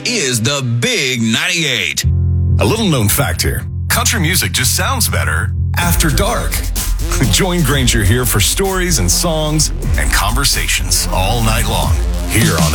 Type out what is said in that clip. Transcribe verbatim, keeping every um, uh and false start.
is the Big ninety-eight. A little known fact here. Country music just sounds better after dark. Join Granger here for stories and songs and conversations all night long here on